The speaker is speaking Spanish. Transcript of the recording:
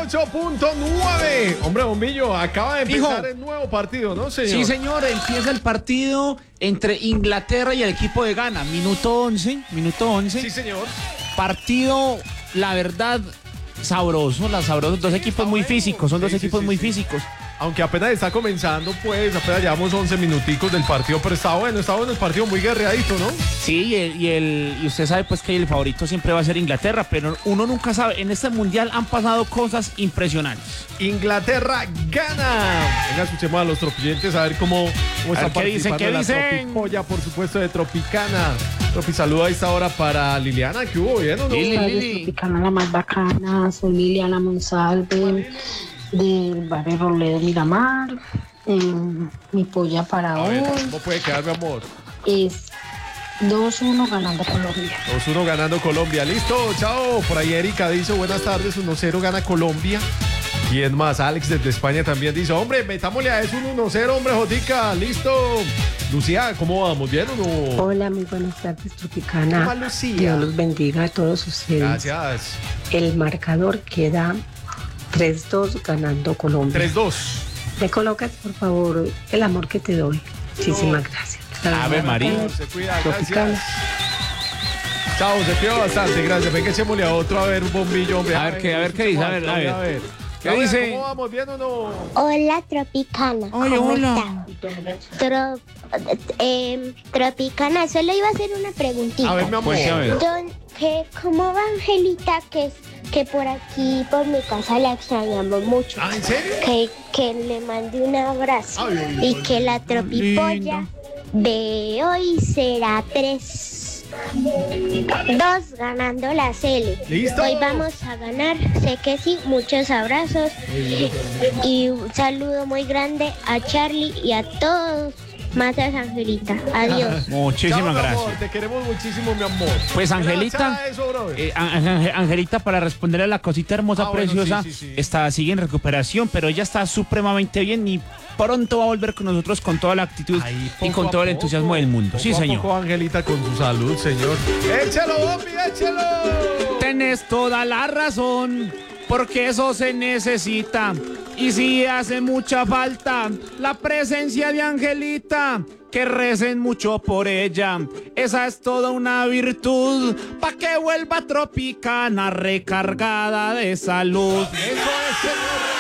88.9. Hombre, Bombillo, acaba de empezar el nuevo partido, ¿no, señor? Sí, señor, empieza el partido entre Inglaterra y el equipo de Ghana. Minuto 11. Sí, señor. Partido, la verdad, sabroso. Dos equipos muy físicos, son dos equipos muy físicos. Aunque apenas está comenzando, pues, apenas llevamos 11 minuticos del partido, pero está bueno el partido, muy guerreadito, ¿no? Sí, y usted sabe pues que el favorito siempre va a ser Inglaterra, pero uno nunca sabe, en este mundial han pasado cosas impresionantes. Inglaterra gana. Venga, escuchemos a los tropillentes a ver cómo están participando. ¿Qué dicen? La Tropipolla, por supuesto, de Tropicana. Tropi, saluda a esta hora para Liliana, ¿qué hubo? ¿Bien o no? Lili. Tropicana, la más bacana, soy Liliana Monsalve, del barrio Roledo Miramar. Mi polla para hoy ¿Cómo puede quedar, mi amor? es 2-1 ganando Colombia. 2-1 ganando Colombia. Listo, chao. Por ahí Erika dice, buenas tardes, 1-0 gana Colombia. ¿Quién más? Alex desde España también dice, hombre, metámosle a eso un 1-0, hombre, Jotica. Listo. Lucía, ¿cómo vamos? ¿Bien o no? Hola, muy buenas tardes, Tropicana. ¿Cómo, Lucía? Dios los bendiga a todos ustedes. Gracias. El marcador queda 3-2 ganando Colombia. 3-2. ¿Me colocas, por favor, el amor que te doy? Muchísimas gracias. Ave María. Se cuida, Tropicana. gracias. Chao, se cuida bastante, gracias. Venga, echémosle a otro, a ver, un bombillo, hombre. A ver qué dice, a ver. ¿Qué dice? ¿Cómo vamos? ¿Bien o no? Hola, Tropicana. Oye, ¿Cómo hola. están? Tropicana, solo iba a hacer una preguntita. A ver, mi amor. Pues, a ver. ¿Cómo va Angelita? Que por aquí, por mi casa, la extrañamos mucho. ¿Ah, en serio? Que le mande un abrazo. Ay, Y que la Tropipolla de hoy será 3-2 ganando la Cele. ¿Listo? Hoy vamos a ganar, sé que sí, muchos abrazos y un saludo muy grande a Charlie y a todos. Más a Angelita. Adiós. Muchísimas Chao, mi gracias. amor, te queremos muchísimo, mi amor. Pues Angelita, Mira, eso, brother. Angelita, para responderle a la cosita hermosa, Bueno, preciosa, sí. sigue en recuperación, pero ella está supremamente bien y pronto va a volver con nosotros con toda la actitud Ahí, y poco con a todo el poco, entusiasmo del mundo. Sí, poco a señor. poco, Angelita, con su salud, señor. ¡Échalo, Bombi, échalo! Tenés toda la razón, porque eso se necesita. Y sí hace mucha falta la presencia de Angelita, que recen mucho por ella. Esa es toda una virtud, pa' que vuelva Tropicana recargada de salud. Eso es, señor.